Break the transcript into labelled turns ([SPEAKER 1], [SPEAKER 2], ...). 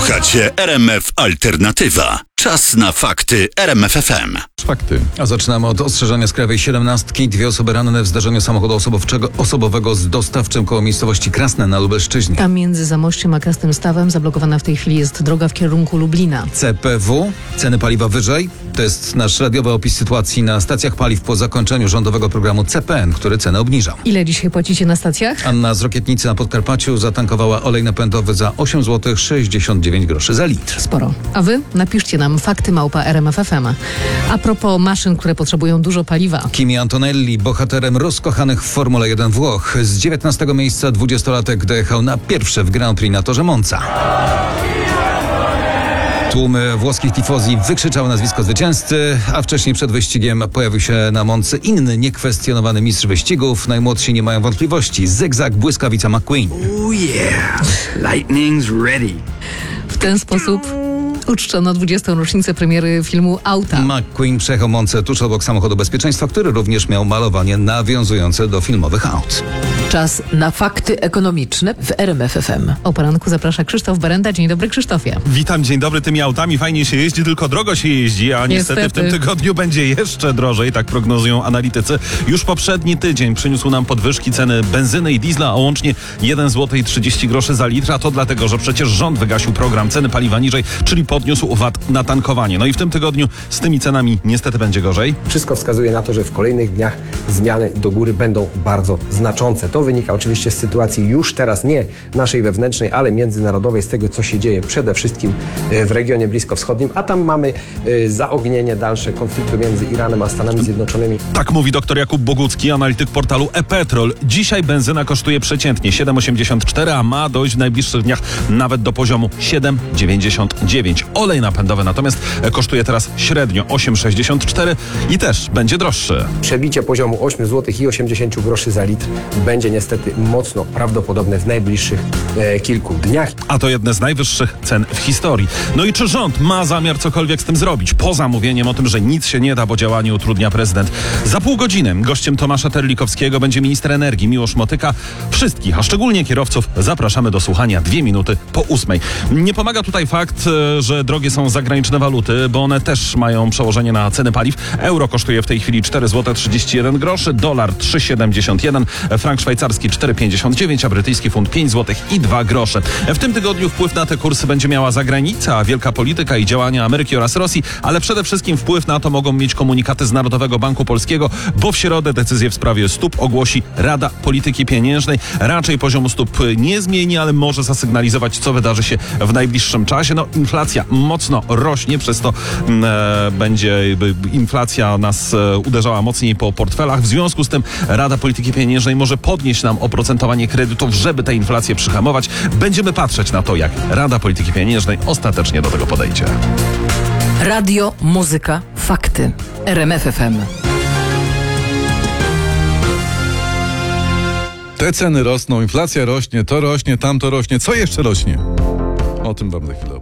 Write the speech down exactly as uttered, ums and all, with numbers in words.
[SPEAKER 1] Słuchacie R M F Alternatywa. Czas na fakty R M F F M.
[SPEAKER 2] Fakty. A zaczynamy od ostrzeżenia z krajowej siedemnastki. Dwie osoby ranne w zdarzeniu samochodu osobowczego, osobowego z dostawczym koło miejscowości Krasne na Lubelszczyźnie.
[SPEAKER 3] Tam między Zamościem a Krasnym Stawem zablokowana w tej chwili jest droga w kierunku Lublina.
[SPEAKER 2] C P W. Ceny paliwa wyżej. To jest nasz radiowy opis sytuacji na stacjach paliw po zakończeniu rządowego programu C P N, który cenę obniżał.
[SPEAKER 3] Ile dzisiaj płacicie na stacjach?
[SPEAKER 2] Anna z Rokietnicy na Podkarpaciu zatankowała olej napędowy za osiem złotych sześćdziesiąt dziewięć groszy za litr.
[SPEAKER 3] Sporo. A wy napiszcie nam fakty małpa R M F F M. A propos maszyn, które potrzebują dużo paliwa.
[SPEAKER 2] Kimi Antonelli, bohaterem rozkochanych w Formule jeden Włoch. Z dziewiętnastego miejsca dwudziestolatek dojechał na pierwsze w Grand Prix na torze Monza. Tłumy włoskich tifozi wykrzyczały nazwisko zwycięzcy, a wcześniej przed wyścigiem pojawił się na Moncy inny niekwestionowany mistrz wyścigów. Najmłodsi nie mają wątpliwości. Zygzak błyskawica McQueen.
[SPEAKER 4] Oh yeah, lightning's ready.
[SPEAKER 3] W ten sposób uczczono dwudziestą rocznicę premiery filmu Auta.
[SPEAKER 2] McQueen przejechał Moncę tuż obok samochodu bezpieczeństwa, który również miał malowanie nawiązujące do filmowych aut.
[SPEAKER 5] Czas na fakty ekonomiczne w R M F F M.
[SPEAKER 3] O poranku zaprasza Krzysztof Berenda. Dzień dobry, Krzysztofie.
[SPEAKER 6] Witam, dzień dobry. Tymi autami fajnie się jeździ, tylko drogo się jeździ, a niestety,
[SPEAKER 3] Niestety.
[SPEAKER 6] w tym tygodniu będzie jeszcze drożej, tak prognozują analitycy. Już poprzedni tydzień przyniósł nam podwyżki ceny benzyny i diesla o łącznie jeden złoty trzydzieści groszy za litr, a to dlatego, że przecież rząd wygasił program ceny paliwa niżej, czyli podniósł V A T na tankowanie. No i w tym tygodniu z tymi cenami niestety będzie gorzej.
[SPEAKER 7] Wszystko wskazuje na to, że w kolejnych dniach zmiany do góry będą bardzo znaczące. To wynika oczywiście z sytuacji już teraz nie naszej wewnętrznej, ale międzynarodowej, z tego co się dzieje przede wszystkim w regionie bliskowschodnim, a tam mamy zaognienie dalsze konfliktu między Iranem a Stanami Zjednoczonymi.
[SPEAKER 6] Tak mówi dr Jakub Bogucki, analityk portalu e-Petrol. Dzisiaj benzyna kosztuje przeciętnie siedem osiemdziesiąt cztery, a ma dojść w najbliższych dniach nawet do poziomu siedem dziewięćdziesiąt dziewięć. Olej napędowy natomiast kosztuje teraz średnio osiem sześćdziesiąt cztery i też będzie droższy.
[SPEAKER 7] Przebicie poziomu osiem złotych osiemdziesiąt groszy za litr będzie niestety mocno prawdopodobne w najbliższych e, kilku dniach.
[SPEAKER 6] A to jedne z najwyższych cen w historii. No i czy rząd ma zamiar cokolwiek z tym zrobić? Poza mówieniem o tym, że nic się nie da, bo działanie utrudnia prezydent. Za pół godziny gościem Tomasza Terlikowskiego będzie minister energii Miłosz Motyka. Wszystkich, a szczególnie kierowców, zapraszamy do słuchania dwie minuty po ósmej. Nie pomaga tutaj fakt, że drogie są zagraniczne waluty, bo one też mają przełożenie na ceny paliw. Euro kosztuje w tej chwili cztery złote trzydzieści jeden groszy, dolar trzy siedemdziesiąt jeden, frank szwajcarski cztery pięćdziesiąt dziewięć, a brytyjski funt pięć złotych i dwa grosze. W tym tygodniu wpływ na te kursy będzie miała zagranica, wielka polityka i działania Ameryki oraz Rosji, ale przede wszystkim wpływ na to mogą mieć komunikaty z Narodowego Banku Polskiego, bo w środę decyzję w sprawie stóp ogłosi Rada Polityki Pieniężnej. Raczej poziomu stóp nie zmieni, ale może zasygnalizować, co wydarzy się w najbliższym czasie. No, inflacja mocno rośnie, przez to e, będzie e, inflacja nas e, uderzała mocniej po portfelach. W związku z tym Rada Polityki Pieniężnej może podnieść nam oprocentowanie kredytów, żeby tę inflację przyhamować. Będziemy patrzeć na to, jak Rada Polityki Pieniężnej ostatecznie do tego podejdzie.
[SPEAKER 5] Radio, muzyka, fakty. R M F F M.
[SPEAKER 2] Te ceny rosną, inflacja rośnie, to rośnie, tamto rośnie. Co jeszcze rośnie? O tym wam za chwilę.